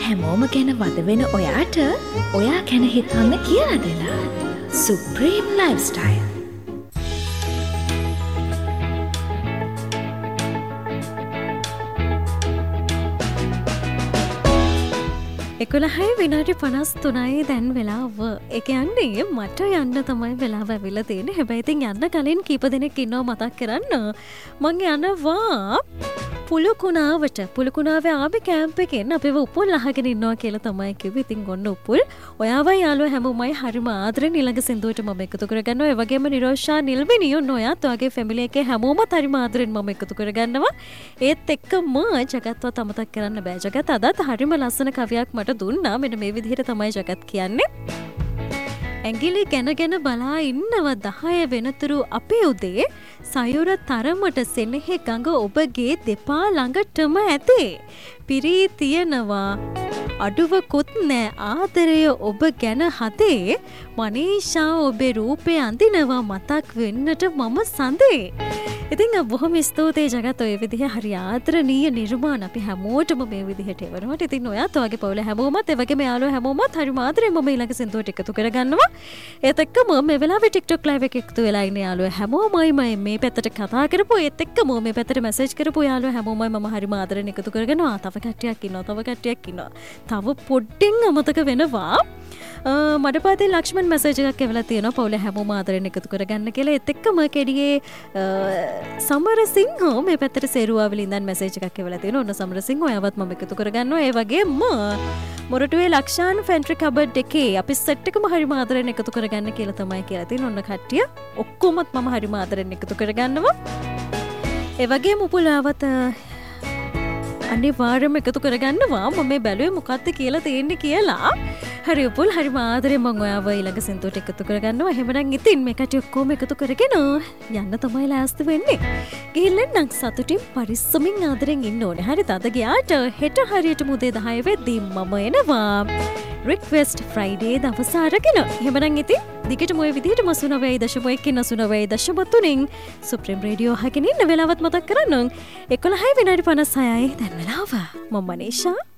හැමෝම ගැන වද වෙන ඔයාට ඔයා ගැන හිතන්න කියලා දෙලා. Supreme lifestyle. එකොළහයි විනාඩි 53යි දැන් වෙලාව. ඒ කියන්නේ මට යන්න තමයි වෙලාව ඇවිල්ලා තියෙන්නේ. හැබැයි ඉතින් යන්න කලින් කීප දෙනෙක් ඉන්නවා මතක් කරන්න. මං යනවා පුලුකුණාවට. පුලුකුණාවේ ආවේ කැම්ප් එකෙන් අපිව උපුල් අහගෙන ඉන්නවා කියලා තමයි කිව්වේ. ඉතින් ඔන්න උපුල්. ඔයාවයි යාළුවා හැමෝමයි හරිම ආදරෙන් ඊළඟ සින්දුවට මම එකතු කරගන්නවා. ඒ වගේම නිරෝෂා නිල්විනි ඔන්න ඔයාත් ඔයාගේ ෆැමිලි එකේ හැමෝමත් හරිම ආදරෙන් මම එකතු කරගන්නවා. ඒත් එක්කම ජගත්වත් අමතක් කරන්න බෑ. ජගත් අදත් හරිම ලස්සන කවියක් මට දුන්නා. මෙන්න මේ විදිහට තමයි ජගත් කියන්නේ. ඇඟිලි ගැන බලා ඉන්නව 10 වෙනතුරු අපේ උදේ සයුර තරමට සෙනෙහෙ ගඟ ඔබගේ දෙපා ළඟටම ඇතේ. පිරී තියනවා අඩුවකුත් නෑ ආදරය ඔබ ගැන හදේ. මනීෂා ඔබේ රූපේ අඳිනවා මතක් වෙන්නට මම සඳේ. ඉතින් බොහොම ස්තුතියි ජගත් ඔය විදිහ හරි ආදරණීය නිර්මාණ අපි හැමෝටම මේ විදිහට එවනවට. ඉතින් ඔයාත් ඔයගේ පවුලේ හැමෝමත් ඒ වගේම යාළුවෝ හැමෝමත් හරිම ආදරෙන් මම ඊළඟ සින්දුවට එකතු කරගන්නවා. ඒත් එක්කම මේ වෙලාවේ TikTok live එක එකතු වෙලා ඉන්නේ යාළුවෝ හැමෝමයි මේ පැත්තට කතා කරපු ඒත් එක්කම මේ පැත්තට මැසේජ් කරපු යාළුවෝ හැමෝමයි මම හරිම ආදරෙන් එකතු කරගන්නවා. තව කට්ටියක් ඉන්නවා. තව පොඩ්ඩෙන් අමතක වෙනවා. මඩපාතේ ලක්ෂ්මන් මැසේජ් එකක් එවලා තියෙනවා පවුලේ හැමෝම ආදරෙන් එකතු කරගන්න කියලා. ඒත් එක්කම කෙඩියේ සමරසිංහ මේ පැත්තට සේරුවාවල ඉඳන් මැසේජ් එකක් එවලා තියෙනවා. ඔන්න සමරසිංහ ඔයාවත් මම එකතු කරගන්නවා. ඒ වගේම මොරටුවේ ලක්ෂාන් ෆෙන්ට්‍රි කබඩ් එකේ අපි සෙට් එකම හරිම ආදරෙන් එකතු කරගන්න කියලා තමයි කියලා තියෙන්නේ. ඔන්න කට්ටිය ඔක්කොමත් මම හරිම ආදරෙන් එකතු කරගන්නවා. ඒ වගේම උපුලාවත අනිවාර්යයෙන්ම එකතු කරගන්නවා. මම මේ බැලුවේ මොකක්ද කියලා තියෙන්නේ කියලා. හරි උපුල් හරිම ආදරෙන් මම ඔයාව ඊළඟ සින්දුවට එකතු කරගන්නවා. එහෙමනම් ඉතින් මේ කටි ඔක්කොම එකතු කරගෙන යන්න තමයි ලෑස්ති වෙන්නේ. ගිහිල්ලා සතුටින් පරිස්සමින් ආදරෙන් ඉන්න ඕනේ. හරිද? අද ගියාට හෙට හරියට මුදේ 10 වෙද්දී මම එනවා. රික්වෙස්ට් ෆ්‍රයිඩේ දවස අරගෙන. එහෙමනම් ඉතින් දිගටම ඔය විදිහට 89.1 සුප්‍රීම් රේඩියෝ අහගෙන ඉන්න වෙලාවත් මතක් කරන්නම්. 11:56 දැන් වෙලාව. මම මනීෂා